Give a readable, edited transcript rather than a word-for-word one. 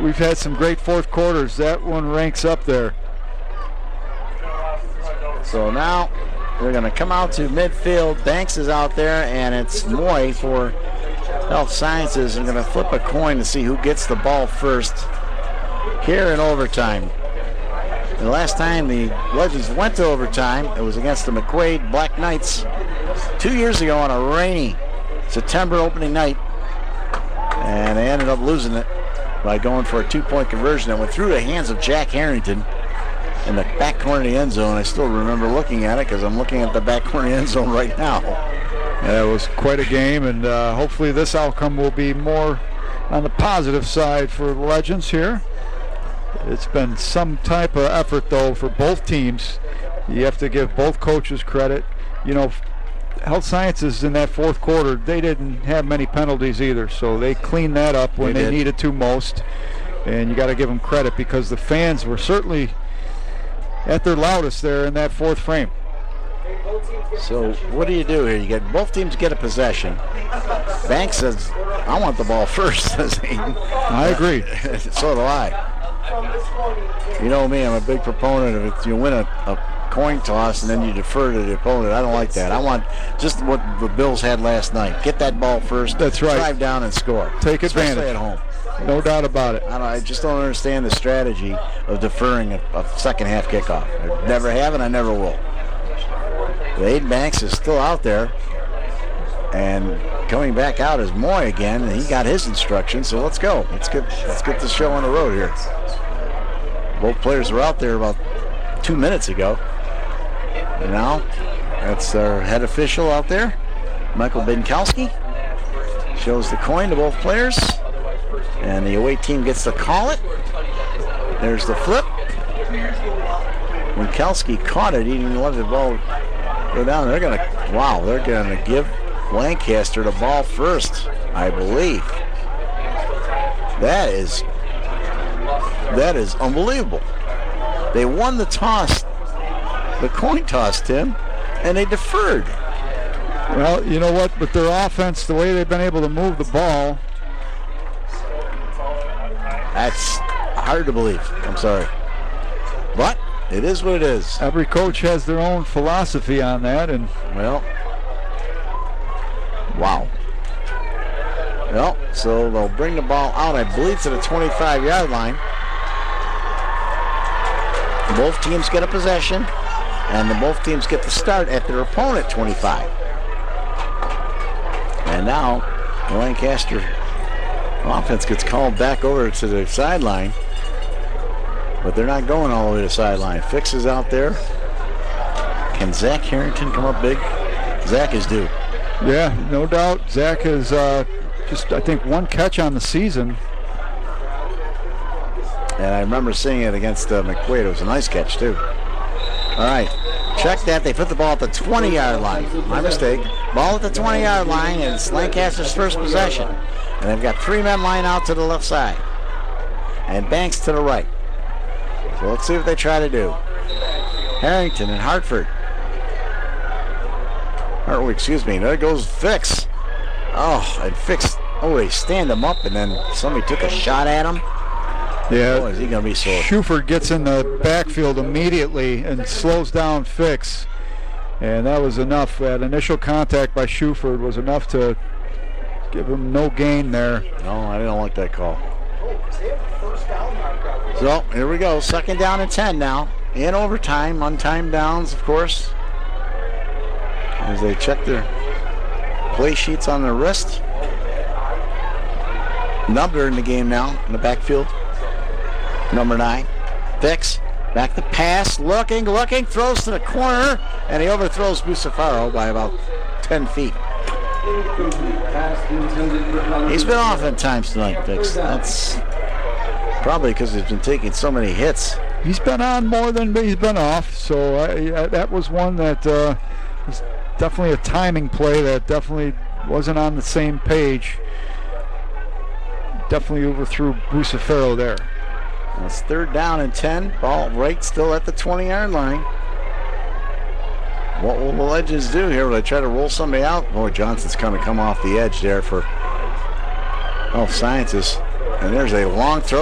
we've had some great fourth quarters. That one ranks up there. So now they're going to come out to midfield. Banks is out there, and it's Moy for Health Sciences. They're going to flip a coin to see who gets the ball first here in overtime. The last time the Legends went to overtime, it was against the McQuaid Black Knights 2 years ago on a rainy September opening night, and they ended up losing it by going for a two-point conversion that went through the hands of Jack Harrington in the back corner of the end zone. I still remember looking at it because I'm looking at the back corner of the end zone right now. Yeah, it was quite a game, and hopefully this outcome will be more on the positive side for the Legends here. It's been some type of effort, though, for both teams. You have to give both coaches credit. You know, Health Sciences in that fourth quarter, they didn't have many penalties either, so they cleaned that up when they needed to most. And you got to give them credit because the fans were certainly at their loudest there in that fourth frame. So what do you do here? You get both teams get a possession. Banks says, "I want the ball first," says Hayden. I agree. So do I. You know me, I'm a big proponent of it. You win a coin toss and then you defer to the opponent. I don't like that. I want just what the Bills had last night. Get that ball first. That's right. Drive down and score. Take advantage. Especially at home. No doubt about it. I just don't understand the strategy of deferring a second half kickoff. I never have and I never will. Aiden Banks is still out there, and coming back out is Moy again, and he got his instructions. So let's go. Let's get the show on the road here. Both players were out there about 2 minutes ago. And now that's our head official out there, Michael Binkowski. Shows the coin to both players, and the away team gets to call it. There's the flip. Binkowski caught it. He didn't let the ball go down. They're gonna give Lancaster the ball first, I believe. That is unbelievable. They won the toss, the coin toss, Tim, and they deferred. Well, you know what? With their offense, the way they've been able to move the ball, that's hard to believe. I'm sorry. But it is what it is. Every coach has their own philosophy on that, and well, wow. Well, so they'll bring the ball out, I believe, to the 25-yard line. Both teams get a possession, and both teams get to start at their opponent 25. And now the Lancaster offense gets called back over to the sideline, but they're not going all the way to the sideline. Fix is out there. Can Zach Harrington come up big? Zach is due. Yeah, no doubt. Zach has just, I think, one catch on the season. And I remember seeing it against McQuaid. It was a nice catch, too. All right. Check that. They put the ball at the 20-yard line. My mistake. Ball at the 20-yard line, and it's Lancaster's first possession. And they've got three men lined out to the left side. And Banks to the right. So let's see what they try to do. Harrington and Hartford. There goes Fix. Oh, and Fix. Oh, they stand him up, and then somebody took a shot at him. Yeah. Boy, is he going to be sore. Shuford gets in the backfield immediately and slows down Fix. And that was enough. That initial contact by Shuford was enough to give him no gain there. No, I didn't like that call. So, here we go. Second down and 10 now. In overtime, untimed downs, of course. As they check their play sheets on their wrist. Number in the game now in the backfield. Number 9. Fix. Back to pass. Looking. Throws to the corner. And he overthrows Bucefaro by about 10 feet. He's been off at times tonight, Fix. That's probably because he's been taking so many hits. He's been on more than he's been off. So that was one that was definitely a timing play that definitely wasn't on the same page. Definitely overthrew Bucefaro there. It's third down and 10. Ball right still at the 20-yard line. What will the Legends do here? Will they try to roll somebody out? Boy, Johnson's going to come off the edge there for Health Sciences. And there's a long throw.